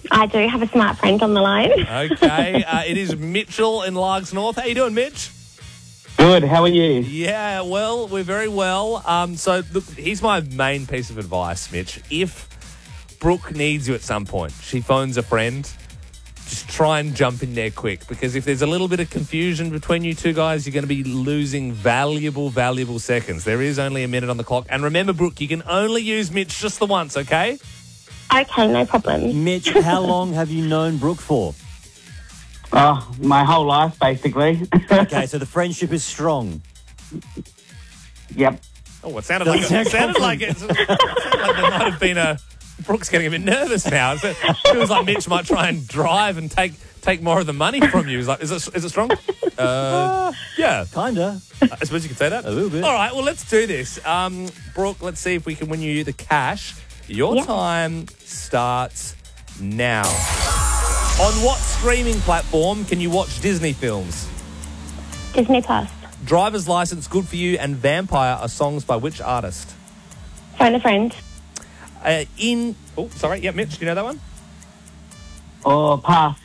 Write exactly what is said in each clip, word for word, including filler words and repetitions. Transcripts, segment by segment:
I do have a smart friend on the line. Okay, uh, it is Mitchell in Largs North. How you doing, Mitch? Good, how are you? Yeah, well, we're very well. Um, so, look, here's my main piece of advice, Mitch. If Brooke needs you at some point, she phones a friend, just try and jump in there quick, because if there's a little bit of confusion between you two guys, you're going to be losing valuable, valuable seconds. There is only a minute on the clock. And remember, Brooke, you can only use Mitch just the once, okay? Okay, no problem. Mitch, how long have you known Brooke for? Oh, my whole life, basically. Okay, so the friendship is strong. Yep. Oh, it sounded like it, it sounded like it. It sounded like there might have been a. Brooke's getting a bit nervous now. It feels like Mitch might try and drive and take take more of the money from you. He's like, is it is it strong? Uh, yeah, Kinda. I suppose you could say that. A little bit. All right, well, let's do this. Um, Brooke, let's see if we can win you the cash. Your Yeah. time starts now. On what streaming platform can you watch Disney films? Disney Plus. Driver's License, Good For You, and Vampire are songs by which artist? Phone a friend. Uh, in... Oh, sorry. Yeah, Mitch, do you know that one? Oh, pass.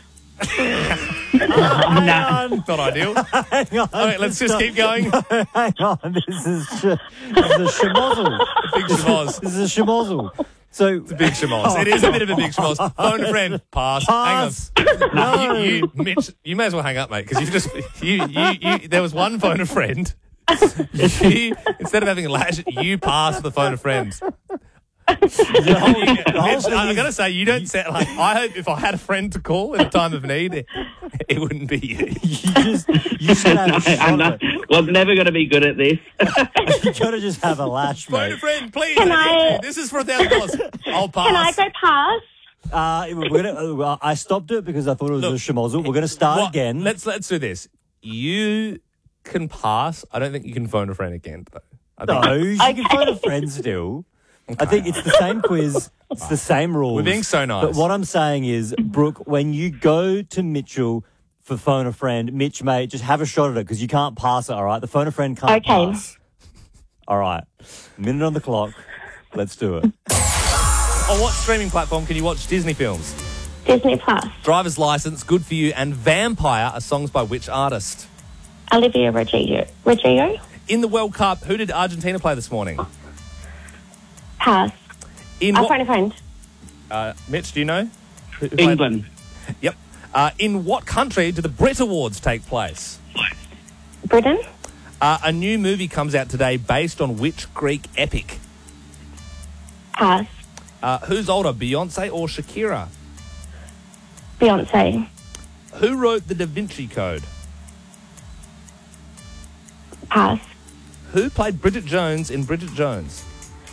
Hang on. Not ideal. Hang on. All right, let's just keep going. Hang on. This is, sh- this is a shamozzle. Big shamoz. This is a shamozzle. So, Big shamoz. It is a bit of a big shamoz. Phone a friend. Pass. Pass. Hang on. No. You, you, Mitch, you may as well hang up, mate, because you've just... You, you, you, there was one phone a friend. You, instead of having a lash, you passed the phone a friend. Mitch, I got to say, you don't sound like... I hope if I had a friend to call in a time of need, it, it wouldn't be you. you just, you should have a I'm shot not, of it. was never going to be good at this. You gotta just have a lash, Phone a mate. friend, please. Can I- This is for a thousand dollars. I'll pass. Can I go pass? Uh, we're gonna, uh, I stopped it because I thought it was Look, a shamozzle. We're going to start What- again. Let's let's do this. You can pass. I don't think you can phone a friend again, though. I think No, you can phone a friend still. I think it's the same quiz. It's the same rules. We're being so nice. But what I'm saying is, Brooke, when you go to Mitchell for phone a friend, Mitch, mate, just have a shot at it because you can't pass it, all right? The phone a friend can't Okay. pass. All right. Minute on the clock. Let's do it. On what streaming platform can you watch Disney films? Disney Plus. Driver's License, Good For You, and Vampire are songs by which artist? Olivia Rodrigo. Rodrigo? In the World Cup, who did Argentina play this morning? Pass. In I'll what, phone a friend. uh, Mitch, do you know? Who- who played- England. Yep. Uh, in what country do the Brit Awards take place? Britain? Uh, a new movie comes out today based on which Greek epic? Pass. Uh, who's older, Beyonce or Shakira? Beyonce. Who wrote the Da Vinci Code? Pass. Who played Bridget Jones in Bridget Jones?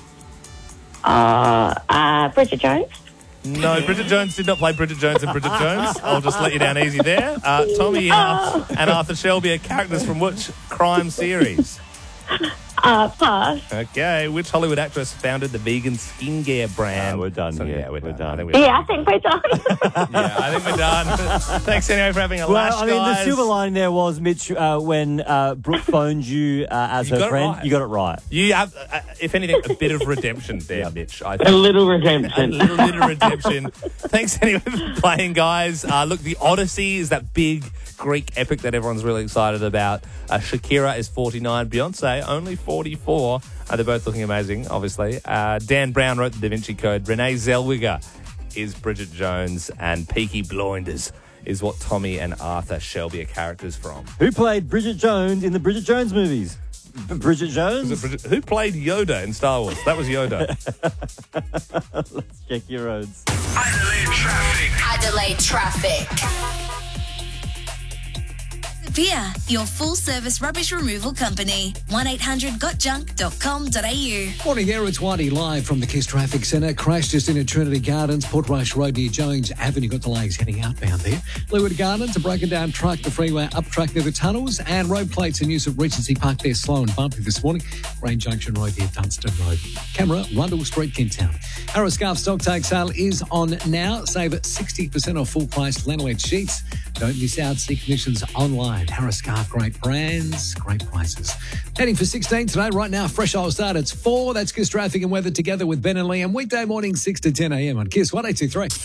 Uh, uh, Bridget Jones? No, Bridget Jones did not play Bridget Jones in Bridget Jones. I'll just let you down easy there. Uh, Tommy and Arthur, and Arthur Shelby are characters from which crime series? Uh, pass. Okay, which Hollywood actress founded the vegan skincare brand? Ah, we're done So, here. yeah, we're, We're done. done. I think we're Yeah, I think we're done. yeah, I think we're done. Thanks anyway for having a lash, Well, I mean, guys. the silver lining there was, Mitch, uh, when uh, Brooke phoned you uh, as You her got it friend, right. you got it right. You have, uh, if anything, a bit of redemption there, Mitch. I A think. little A redemption. little bit of redemption. Thanks anyway for playing, guys. Uh, look, the Odyssey is that big Greek epic that everyone's really excited about. Uh, Shakira is forty-nine. Beyonce only forty-four. Uh, they're both looking amazing, obviously. Uh, Dan Brown wrote the Da Vinci Code. Renee Zellweger is Bridget Jones. And Peaky Blinders is what Tommy and Arthur Shelby are characters from. Who played Bridget Jones in the Bridget Jones movies? B- Bridget Jones? Was it Bridget- who played Yoda in Star Wars? That was Yoda. Let's check your roads. Adelaide traffic. Adelaide traffic. Beer, your full-service rubbish removal company. one eight hundred got junk dot com dot a u. Morning there, it's Whitey live from the Kiss Traffic Centre. Crash just into Trinity Gardens, Portrush Road near Jones Avenue. Got delays heading outbound there. Leeward Gardens, a broken down truck, the freeway up track near the tunnels, and road plates in use of Regency Park there slow and bumpy this morning. Rain Junction Road near Dunstan Road. Camera, Rundle Street, Kintown. Harris Scarf stock take sale is on now. Save sixty percent off full price lanolin sheets. Don't miss out. See conditions online. Harris Scarf, great brands, great prices. Heading for sixteen today. Right now, fresh oil start. It's four. That's Kiss Traffic and Weather together with Ben and Liam. Weekday morning, six to ten a.m. on Kiss one eight two three.